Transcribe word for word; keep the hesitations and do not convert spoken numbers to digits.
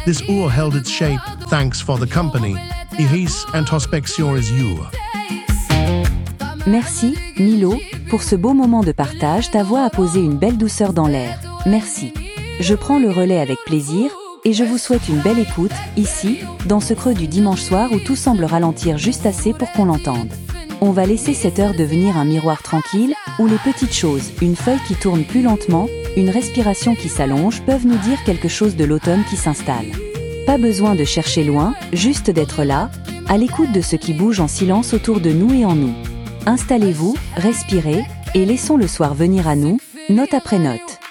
This oor held its shape, thanks for the company. Ihis introspección is you. Merci, Milo, pour ce beau moment de partage. Ta voix a posé une belle douceur dans l'air. Merci. Je prends le relais avec plaisir, et je vous souhaite une belle écoute, ici, dans ce creux du dimanche soir où tout semble ralentir juste assez pour qu'on l'entende. On va laisser cette heure devenir un miroir tranquille, où les petites choses, une feuille qui tourne plus lentement, une respiration qui s'allonge peuvent nous dire quelque chose de l'automne qui s'installe. Pas besoin de chercher loin, juste d'être là, à l'écoute de ce qui bouge en silence autour de nous et en nous. Installez-vous, respirez, et laissons le soir venir à nous, note après note.